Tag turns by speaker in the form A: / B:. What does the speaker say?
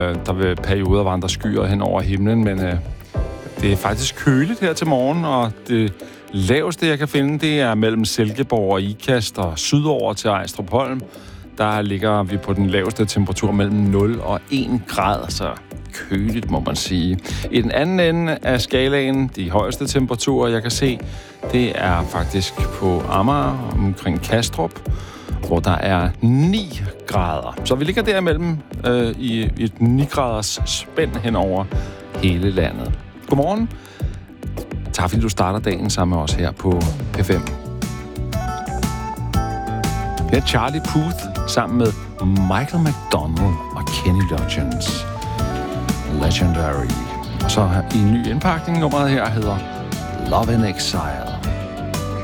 A: Der vil perioder vandre skyer hen over himlen, men det er faktisk køligt her til morgen, og det laveste, jeg kan finde, det er mellem Silkeborg og Ikast og sydover til Ejstrupholm. Der ligger vi på den laveste temperatur mellem 0 og 1 grad, så køligt, må man sige. I den anden ende af skalaen, de højeste temperaturer, jeg kan se, det er faktisk på Amager, omkring Kastrup, hvor der er 9 grader. Så vi ligger derimellem i et 9-graders spænd hen over hele landet. Godmorgen. Tak fordi du starter dagen sammen med os her på P5. Det er Charlie Puth sammen med Michael McDonald og Kenny Loggins. Legendary. Og så i en ny indpakning, nummeret her hedder Love in Exile.